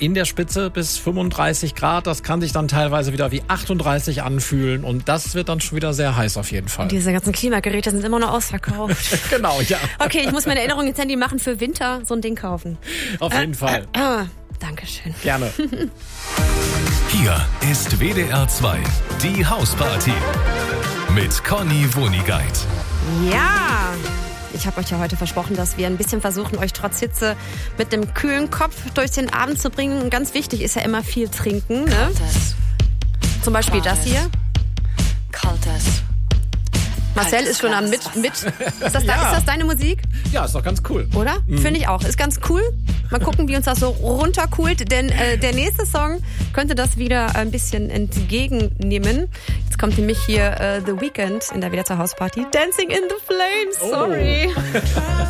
in der Spitze bis 35 Grad. Das kann sich dann teilweise wieder wie 38 anfühlen und das wird dann schon wieder sehr heiß auf jeden Fall. Und diese ganzen Klimageräte sind immer noch ausverkauft. Genau, ja. Okay, ich muss meine Erinnerung ins Handy machen, für Winter so ein Ding kaufen. Auf jeden Fall. Dankeschön. Gerne. Hier ist WDR 2, die Hausparty mit Conny Wonigkeit. Ja, ich habe euch ja heute versprochen, dass wir ein bisschen versuchen, euch trotz Hitze mit einem kühlen Kopf durch den Abend zu bringen. Und ganz wichtig ist ja immer viel trinken. Ne? Zum Beispiel das hier. Marcel ist schon am mit. Ist das deine Musik? Ja, ist doch ganz cool. Oder? Finde ich auch. Ist ganz cool. Mal gucken, wie uns das so runtercoolt. Denn der nächste Song könnte das wieder ein bisschen entgegennehmen. Jetzt kommt nämlich hier The Weeknd in der WDR Hausparty. Dancing in the Flames. Sorry.